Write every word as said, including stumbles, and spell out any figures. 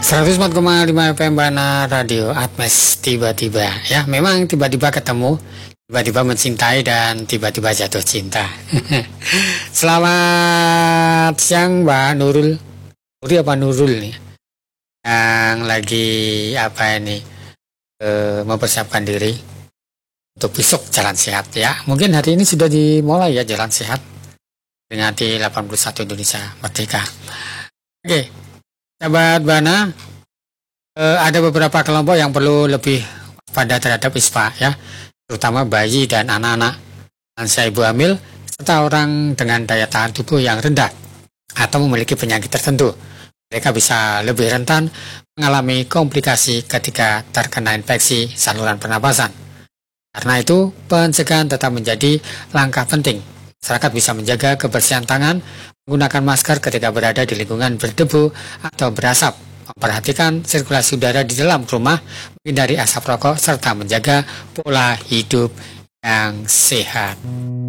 seratus empat koma lima F M Bana Radio Atmes. Tiba-tiba ya, memang tiba-tiba ketemu, tiba-tiba mencintai, dan tiba-tiba jatuh cinta. Selamat siang Mbak Nurul. Nuri apa Nurul nih? Yang lagi apa ini e, mempersiapkan diri untuk besok jalan sehat ya. Mungkin hari ini sudah dimulai ya jalan sehat dengan di delapan puluh satu Indonesia Merdeka. Oke, sahabat Bana, eh, ada beberapa kelompok yang perlu lebih pada terhadap ispa ya, terutama bayi dan anak-anak, lansia ibu hamil, serta orang dengan daya tahan tubuh yang rendah atau memiliki penyakit tertentu. Mereka bisa lebih rentan mengalami komplikasi ketika terkena infeksi saluran pernapasan. Karena itu, pencegahan tetap menjadi langkah penting. Masyarakat bisa menjaga kebersihan tangan, menggunakan masker ketika berada di lingkungan berdebu atau berasap, memperhatikan sirkulasi udara di dalam rumah, menghindari asap rokok, serta menjaga pola hidup yang sehat.